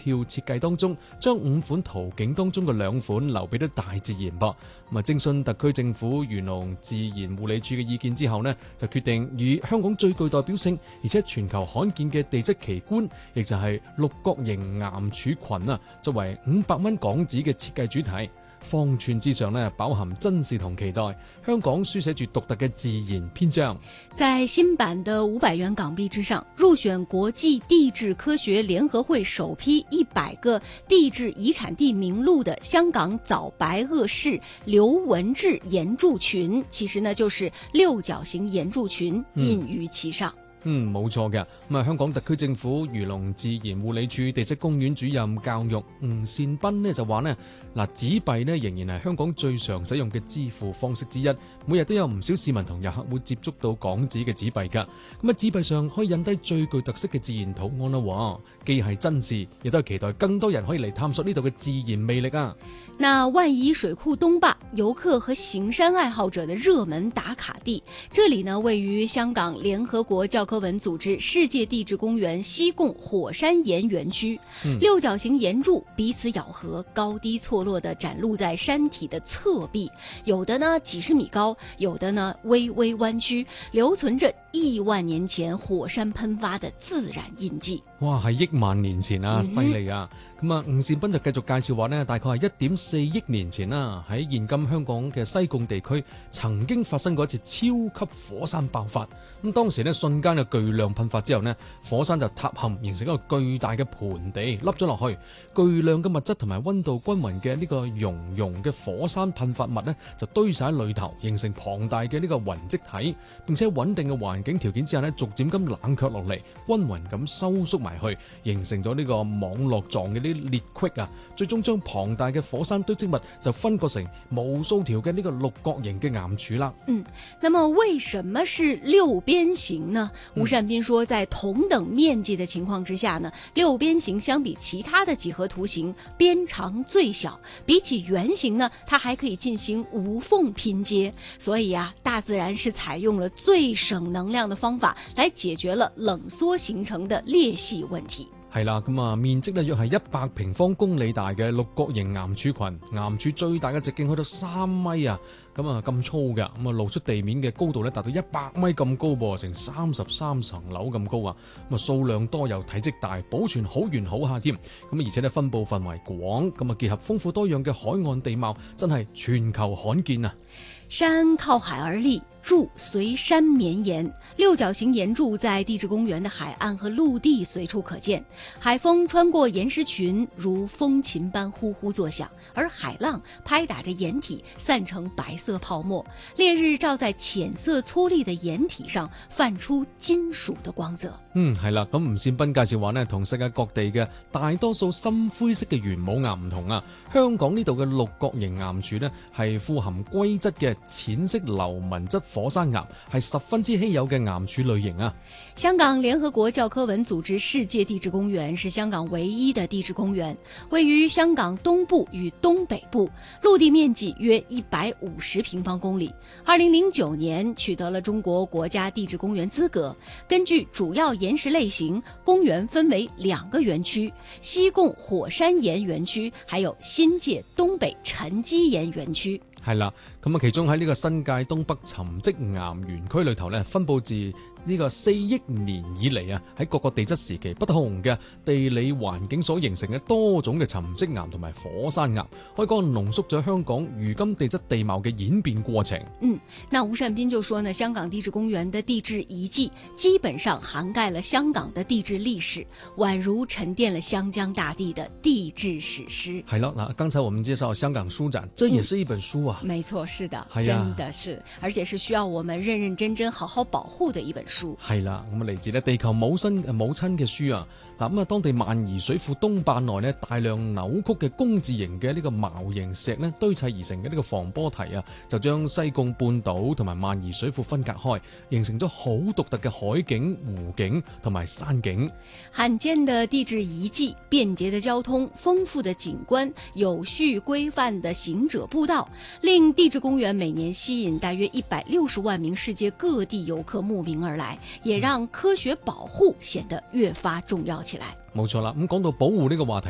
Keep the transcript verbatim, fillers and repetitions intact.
票設計當中，將五款途徑當中嘅兩款留俾咗大自然噃。咁啊，徵詢特區政府漁農自然護理署嘅意見之後呢，就決定以香港最具代表性而且全球罕見嘅地質奇觀，亦就係六角形岩柱群啊，作為五百蚊港紙嘅設計主題。方寸之上呢，飽含珍視同期待，香港書寫住獨特嘅自然篇章。 在新版的五百元港幣之上，入選國際地質科學聯合會首批一百個地質遺產地名錄的香港早白垩市劉文志岩柱群，其實呢就是六角形岩柱群印於其上。 嗯，冇錯嘅。咁啊，香港特區政府漁農自然護理署地質公園主任教育吳善斌呢就話呢，嗱，紙幣呢仍然係香港最常使用嘅支付方式之一，每日都有唔少市民同遊客會接觸到港紙嘅紙幣噶。咁啊，紙幣上可以印低最具特色嘅自然圖案啦，既係珍視，亦都係期待更多人可以嚟探索呢度嘅自然魅力啊！ 那萬宜水庫東壩，遊客和行山愛好者的熱門打卡地，這裡呢位於香港聯合國教科文組織世界地質公園西貢火山岩園區，嗯、六角形岩柱彼此咬合，高低錯落地展露在山體的側壁，有的呢幾十米高，有的呢微微彎曲，留存着億萬年前火山噴發的自然印記。 哇，係億萬年前啊，犀利啊！咁啊，吳善斌就繼續介紹話呢，大概係一點四億年前啦，喺現今香港嘅西貢地區曾經發生過一次超級火山爆發。咁當時呢，瞬間嘅巨量噴發之後呢，火山就塌陷，形成一個巨大嘅盆地，凹咗落去。巨量嘅物質同埋溫度均勻嘅呢個熔融嘅火山噴發物呢，就堆晒喺裏頭，形成龐大嘅呢個雲積體，並且穩定嘅環境條件之下呢，逐漸咁冷卻落嚟，均勻咁收縮埋去，形成咗呢個網絡狀嘅啲裂隙啊，最終將龐大嘅火山堆積物就分割成無數條嘅呢個六角形嘅岩柱啦。 嗯，那麼為什麼是六邊形呢？吳善斌說，在同等面積的情況之下呢，六邊形相比其他的幾何圖形邊長最小，比起圓形呢，它還可以進行無縫拼接。所以啊，大自然是採用了最省能量的方法來解決了冷縮形成的裂隙問題。 係啦，咁啊，面積咧約係一百平方公里大嘅六角形岩柱群，岩柱最大嘅直徑去到三米啊，咁啊咁粗嘅，咁啊露出地面嘅高度咧達到一百米咁高噃，成三十三層樓咁高啊，咁啊數量多又體積大，保存好完好下添，咁而且咧分佈範圍廣，咁啊結合豐富多樣嘅海岸地貌，真係全球罕見啊！ 山靠海而立，柱隨山綿延，六角形岩柱在地質公園的海岸和陸地隨處可見。海風穿過岩石群，如風琴般呼呼作響，而海浪拍打着岩體，散成白色泡沫。烈日照在淺色粗礪的岩體上，泛出金屬的光澤。 嗯，係啦，咁吳善斌介紹話呢，同世界各地嘅大多數深灰色嘅玄武岩唔同啊，香港呢度嘅六角形岩柱呢，係富含硅質嘅淺色流紋質火山岩，係十分之稀有嘅岩柱類型啊。 香港聯合國教科文組織世界地質公園是香港唯一的地質公園，位於香港東部與東北部，陸地面積約一百五十平方公里。二零零九年取得了中國國家地質公園資格。根據主要岩石類型，公園分為兩個園區：西貢火山岩園區，還有新界東北沉積岩園區。 係啦，咁啊，其中喺呢個新界東北沉積岩園區裏頭咧，分佈自呢個四億年以嚟啊，喺各個地質時期不同嘅地理環境所形成嘅多種嘅沉積岩同埋火山岩，可以講濃縮咗香港如今地質地貌嘅演變過程。 嗯，那吳善斌就說呢，香港地質公園的地質遺跡基本上涵蓋了香港的地質歷史，宛如沉澱了湘江大地的地質史詩。 係啦，嗱，剛才我們介紹香港書展，這也是一本書啊。 嗯、沒錯，是的， 係啊， 真的是，而且是需要我們認認真真好好保護的一本書。 係啦，咁啊嚟自咧地球母親母親嘅書啊，嗱咁啊，當地萬宜水庫東壩內咧大量扭曲嘅工字形嘅呢個矛形石咧堆砌而成嘅呢個防波堤啊，就將西貢半島同埋萬宜水庫分隔開，形成咗好獨特嘅海景、湖景同埋山景。 罕見的地質遺跡、便捷的交通、豐富的景觀、有序規範的行者步道，令地質公園每年吸引大約一百六十萬名世界各地遊客慕名而來，也讓科學保護顯得越發重要起來。 冇錯啦，咁講到保護呢個話題